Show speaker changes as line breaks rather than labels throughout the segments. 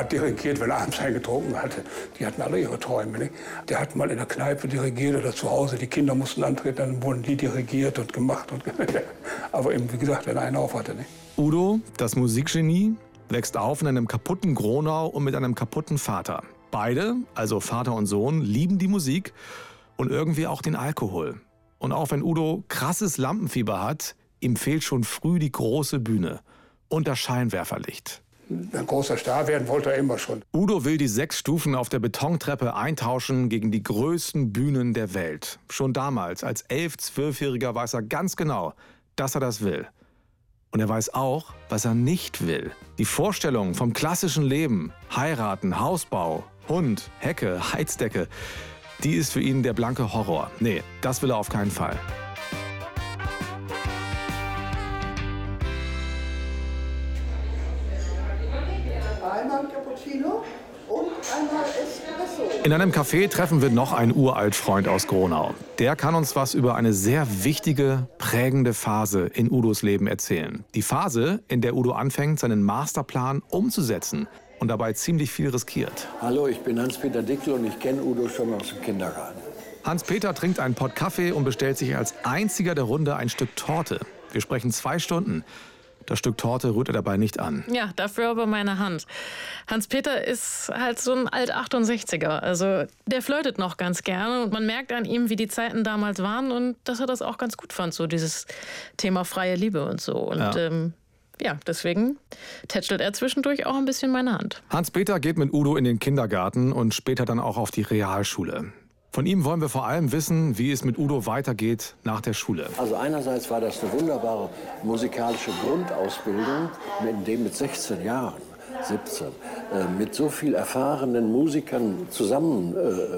hat dirigiert, wenn er abends einen getrunken hatte. Die hatten alle ihre Träume. Ne? Der hat mal in der Kneipe dirigiert oder zu Hause. Die Kinder mussten antreten, dann wurden die dirigiert und gemacht. Aber eben, wie gesagt, wenn er einen auf hatte. Ne?
Udo, das Musikgenie, wächst auf in einem kaputten Gronau und mit einem kaputten Vater. Beide, also Vater und Sohn, lieben die Musik und irgendwie auch den Alkohol. Und auch wenn Udo krasses Lampenfieber hat, ihm fehlt schon früh die große Bühne und das Scheinwerferlicht.
Ein großer Star werden wollte er immer schon.
Udo will die 6 Stufen auf der Betontreppe eintauschen gegen die größten Bühnen der Welt. Schon damals, als 11-, 12-Jähriger, weiß er ganz genau, dass er das will. Und er weiß auch, was er nicht will. Die Vorstellung vom klassischen Leben, heiraten, Hausbau, Hund, Hecke, Heizdecke, die ist für ihn der blanke Horror. Nee, das will er auf keinen Fall.
Einmal Cappuccino und einmal Espresso.
In einem Café treffen wir noch einen Uraltfreund aus Gronau. Der kann uns was über eine sehr wichtige, prägende Phase in Udos Leben erzählen. Die Phase, in der Udo anfängt, seinen Masterplan umzusetzen und dabei ziemlich viel riskiert.
Hallo, ich bin Hans-Peter Dickel und ich kenne Udo schon aus dem Kindergarten.
Hans-Peter trinkt einen Pott Kaffee und bestellt sich als einziger der Runde ein Stück Torte. Wir sprechen 2 Stunden. Das Stück Torte rührt er dabei nicht an.
Ja, dafür aber meine Hand. Hans-Peter ist halt so ein Alt-68er. Also der flirtet noch ganz gerne und man merkt an ihm, wie die Zeiten damals waren und dass er das auch ganz gut fand, so dieses Thema freie Liebe und so. Und ja, deswegen tätschelt er zwischendurch auch ein bisschen meine Hand.
Hans-Peter geht mit Udo in den Kindergarten und später dann auch auf die Realschule. Von ihm wollen wir vor allem wissen, wie es mit Udo weitergeht nach der Schule.
Also einerseits war das eine wunderbare musikalische Grundausbildung, mit 16 Jahren, 17, mit so viel erfahrenen Musikern zusammen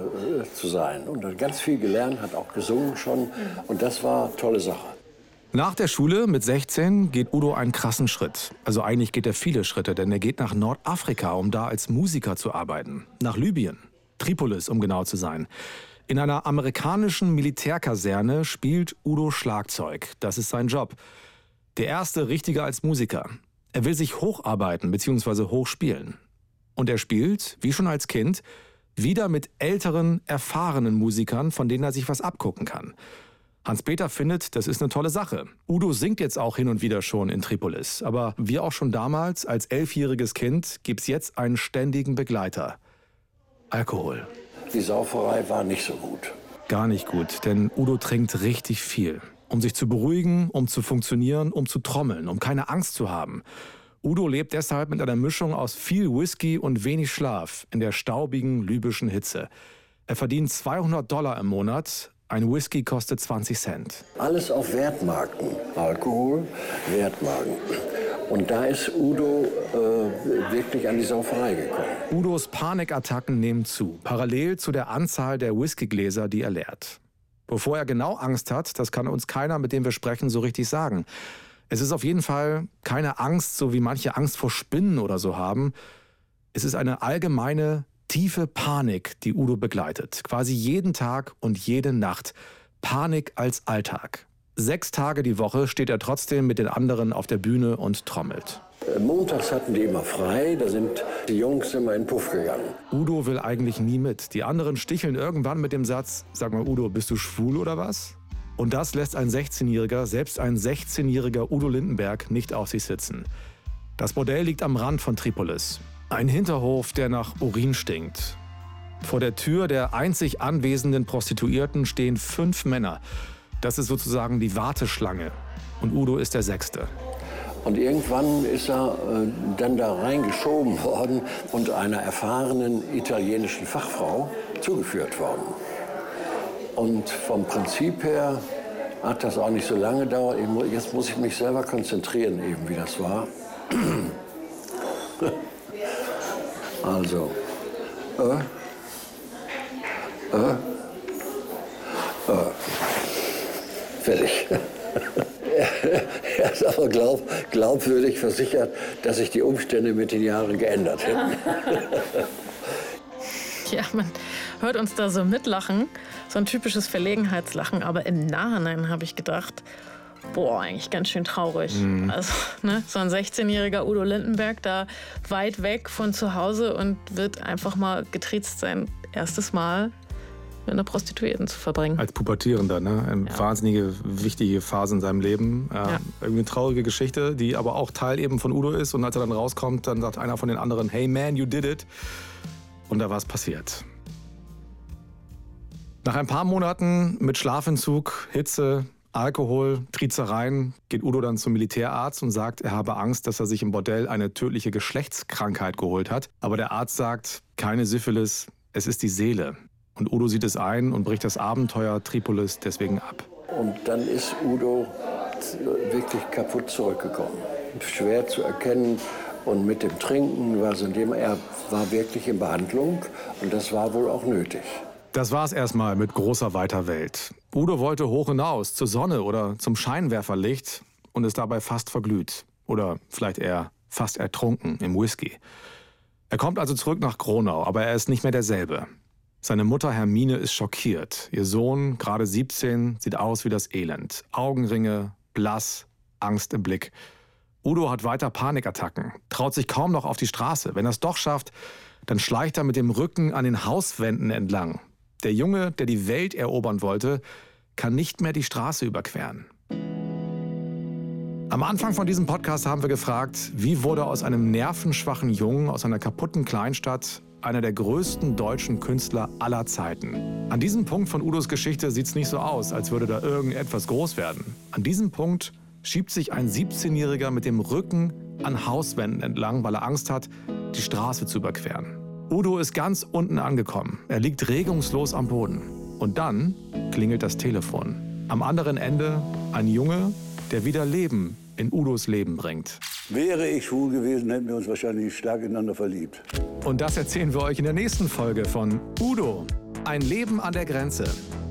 zu sein. Und hat ganz viel gelernt, hat auch gesungen schon. Und das war eine tolle Sache.
Nach der Schule mit 16 geht Udo einen krassen Schritt. Also eigentlich geht er viele Schritte, denn er geht nach Nordafrika, um da als Musiker zu arbeiten. Nach Libyen. Tripolis, um genau zu sein. In einer amerikanischen Militärkaserne spielt Udo Schlagzeug. Das ist sein Job. Der erste richtige als Musiker. Er will sich hocharbeiten bzw. hochspielen. Und er spielt, wie schon als Kind, wieder mit älteren, erfahrenen Musikern, von denen er sich was abgucken kann. Hans-Peter findet, das ist eine tolle Sache. Udo singt jetzt auch hin und wieder schon in Tripolis. Aber wie auch schon damals, als 11-jähriges Kind, gibt's jetzt einen ständigen Begleiter. Alkohol.
Die Sauferei war nicht so gut.
Gar nicht gut, denn Udo trinkt richtig viel. Um sich zu beruhigen, um zu funktionieren, um zu trommeln, um keine Angst zu haben. Udo lebt deshalb mit einer Mischung aus viel Whisky und wenig Schlaf in der staubigen libyschen Hitze. Er verdient $200 im Monat. Ein Whisky kostet 20 Cent.
Alles auf Wertmarken. Alkohol, Wertmarken. Und da ist Udo wirklich an die Sauferei gekommen.
Udos Panikattacken nehmen zu, parallel zu der Anzahl der Whiskygläser, die er leert. Wovor er genau Angst hat, das kann uns keiner, mit dem wir sprechen, so richtig sagen. Es ist auf jeden Fall keine Angst, so wie manche Angst vor Spinnen oder so haben. Es ist eine allgemeine, tiefe Panik, die Udo begleitet. Quasi jeden Tag und jede Nacht. Panik als Alltag. 6 Tage die Woche steht er trotzdem mit den anderen auf der Bühne und trommelt.
Montags hatten die immer frei, da sind die Jungs immer in den Puff gegangen.
Udo will eigentlich nie mit. Die anderen sticheln irgendwann mit dem Satz, sag mal Udo, bist du schwul oder was? Und das lässt ein 16-Jähriger, selbst ein 16-jähriger Udo Lindenberg, nicht auf sich sitzen. Das Bordell liegt am Rand von Tripolis. Ein Hinterhof, der nach Urin stinkt. Vor der Tür der einzig anwesenden Prostituierten stehen 5 Männer. Das ist sozusagen die Warteschlange. Und Udo ist der 6.
Und irgendwann ist er dann da reingeschoben worden und einer erfahrenen italienischen Fachfrau zugeführt worden. Und vom Prinzip her hat das auch nicht so lange gedauert. Jetzt muss ich mich selber konzentrieren, eben wie das war. Also, fertig. Er ist aber glaubwürdig versichert, dass sich die Umstände mit den Jahren geändert hätten.
Ja, man hört uns da so mitlachen, so ein typisches Verlegenheitslachen. Aber im Nachhinein habe ich gedacht, boah, eigentlich ganz schön traurig. Also, ne, so ein 16-jähriger Udo Lindenberg da weit weg von zu Hause und wird einfach mal getriezt, sein erstes Mal mit einer Prostituierten zu verbringen.
Als Pubertierender, ne? Eine wahnsinnige, wichtige Phase in seinem Leben. Irgendwie eine traurige Geschichte, die aber auch Teil eben von Udo ist. Und als er dann rauskommt, dann sagt einer von den anderen, hey man, you did it. Und da war es passiert. Nach ein paar Monaten mit Schlafentzug, Hitze, Alkohol, Trizereien geht Udo dann zum Militärarzt und sagt, er habe Angst, dass er sich im Bordell eine tödliche Geschlechtskrankheit geholt hat. Aber der Arzt sagt, keine Syphilis, es ist die Seele. Und Udo sieht es ein und bricht das Abenteuer Tripolis deswegen ab.
Und dann ist Udo wirklich kaputt zurückgekommen. Schwer zu erkennen. Und mit dem Trinken war es er war wirklich in Behandlung. Und das war wohl auch nötig.
Das war's erstmal mit großer weiter Welt. Udo wollte hoch hinaus, zur Sonne oder zum Scheinwerferlicht und ist dabei fast verglüht. Oder vielleicht eher fast ertrunken im Whisky. Er kommt also zurück nach Gronau, aber er ist nicht mehr derselbe. Seine Mutter Hermine ist schockiert. Ihr Sohn, gerade 17, sieht aus wie das Elend. Augenringe, blass, Angst im Blick. Udo hat weiter Panikattacken, traut sich kaum noch auf die Straße. Wenn er es doch schafft, dann schleicht er mit dem Rücken an den Hauswänden entlang. Der Junge, der die Welt erobern wollte, kann nicht mehr die Straße überqueren. Am Anfang von diesem Podcast haben wir gefragt, wie wurde aus einem nervenschwachen Jungen aus einer kaputten Kleinstadt einer der größten deutschen Künstler aller Zeiten. An diesem Punkt von Udos Geschichte sieht es nicht so aus, als würde da irgendetwas groß werden. An diesem Punkt schiebt sich ein 17-Jähriger mit dem Rücken an Hauswänden entlang, weil er Angst hat, die Straße zu überqueren. Udo ist ganz unten angekommen. Er liegt regungslos am Boden. Und dann klingelt das Telefon. Am anderen Ende ein Junge, der wieder Leben in Udos Leben bringt.
Wäre ich schwul gewesen, hätten wir uns wahrscheinlich stark ineinander verliebt.
Und das erzählen wir euch in der nächsten Folge von Udo, ein Leben an der Grenze.